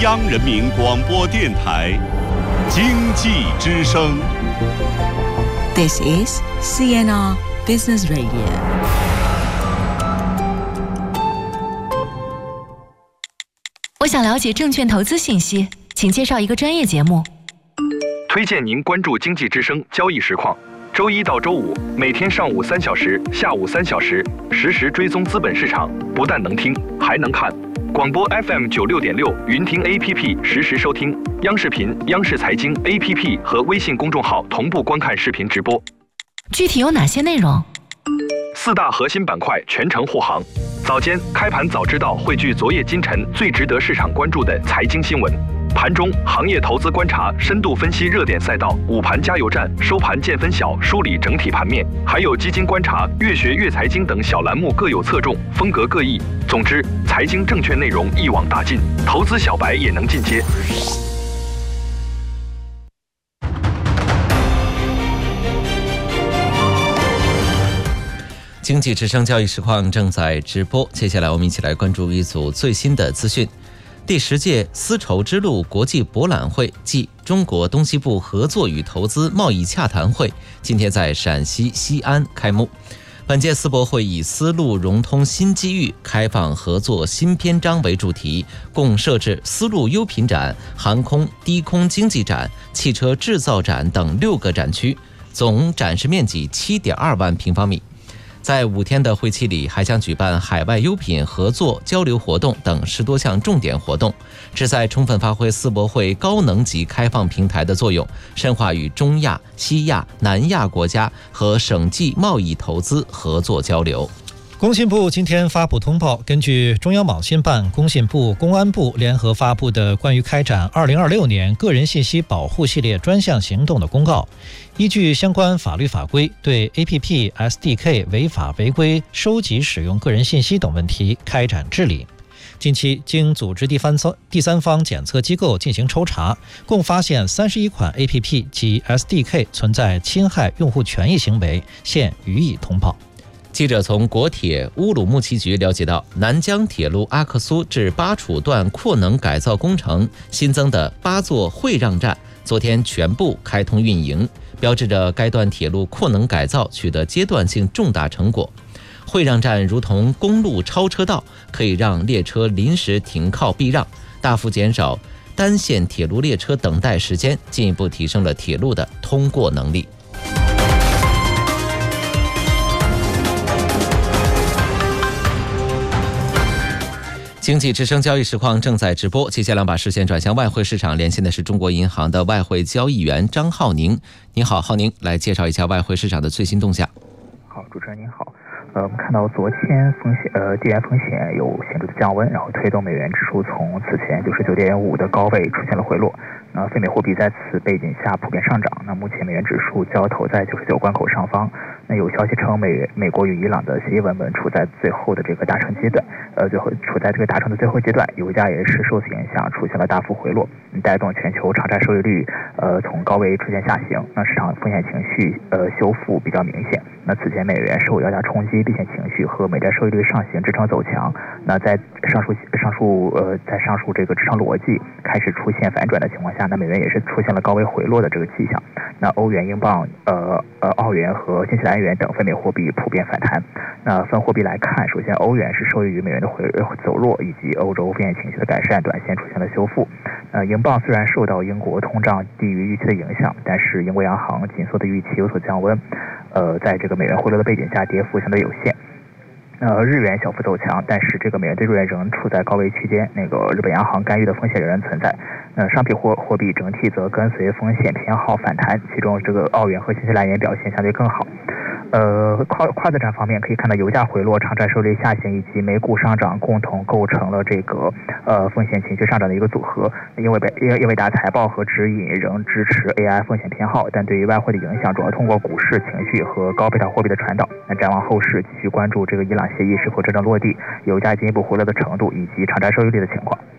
央人民广播电台经济之声。 This is CNR Business Radio。 我想了解证券投资信息，请介绍一个专业节目。 推荐您关注经济之声交易实况，周一到周五每天上午3小时、下午3小时，实时追踪资本市场，不但能听，还能看。广播 FM 96.6，云听 APP 实时收听，央视频、央视财经 APP 和微信公众号同步观看视频直播。 具体有哪些内容 ？4大核心板块全程护航。早间开盘早知道汇聚昨夜今晨最值得市场关注的财经新闻。盘中行业投资观察，深度分析热点赛道，午盘加油站，收盘见分晓，梳理整体盘面，还有基金观察、越学越财经等小栏目各有侧重，风格各异。总之，财经证券内容一网打尽，投资小白也能进阶。 经济之声交易实况正在直播，接下来我们一起来关注一组最新的资讯。第10届丝绸之路国际博览会暨中国东西部合作与投资贸易洽谈会今天在陕西西安开幕。本届丝博会以丝路融通新机遇，开放合作新篇章为主题，共设置丝路优品展、航空低空经济展、汽车制造展等6个展区，总展示面积7.2万平方米。在5天的会期里，还将举办海外优品合作交流活动等10多项重点活动，旨在充分发挥丝博会高能级开放平台的作用，深化与中亚、西亚、南亚国家和省际贸易投资合作交流。 工信部今天发布通报，根据中央网信办、工信部、公安部联合发布的关于开展2026年个人信息保护系列专项行动的公告，依据相关法律法规，对 APP、SDK 违法违规收集使用个人信息等问题开展治理。近期经组织第三方检测机构进行抽查，共发现31款 APP 及 SDK 存在侵害用户权益行为，现予以通报。 记者从国铁乌鲁木齐局了解到，南疆铁路阿克苏至巴楚段扩能改造工程新增的8座会让站昨天全部开通运营，标志着该段铁路扩能改造取得阶段性重大成果。会让站如同公路超车道，可以让列车临时停靠避让，大幅减少单线铁路列车等待时间，进一步提升了铁路的通过能力。经济之声交易实况正在直播，接下来把视线转向外汇市场，连线的是中国银行的外汇交易员张浩宁。你好，浩宁，来介绍一下外汇市场的最新动向。 好，主持人您好。我们看到昨天地缘风险有显著的降温，然后推动美元指数从此前99.5的高位出现了回落。那非美货币在此背景下普遍上涨。那目前美元指数交投在99关口上方。那有消息称美国与伊朗的协议文本处在最后的这个达成阶段，处在这个达成的最后阶段，油价也是受此影响出现了大幅回落，带动全球长债收益率从高位出现下行。那市场风险情绪修复比较明显。那此前美元受要价冲击、避险情绪和美债收益率上行支撑走强。那在上述这个支撑逻辑开始出现反转的情况下，那美元也是出现了高位回落的这个迹象。那欧元、英镑、澳元和新西兰元等非美货币普遍反弹。那分货币来看，首先欧元是受益于美元的走弱以及欧洲风险情绪的改善，短线出现了修复。英镑虽然受到英国通胀低于预期的影响，但是英国央行紧缩的预期有所降温。在这个美元回落的背景下，跌幅相对有限。日元小幅走强，但是这个美元对日元仍处在高位区间。日本央行干预的风险仍然存在。商品货币整体则跟随风险偏好反弹，其中这个澳元和新西兰元表现相对更好。跨资产方面可以看到，油价回落、长债收益率下行以及美股上涨共同构成了这个风险情绪上涨的一个组合。英伟达财报和指引仍支持 AI 风险偏好，但对于外汇的影响主要通过股市情绪和高贝塔货币的传导。那展望后市，继续关注这个伊朗协议是否真正落地、油价进一步回落的程度以及长债收益率的情况。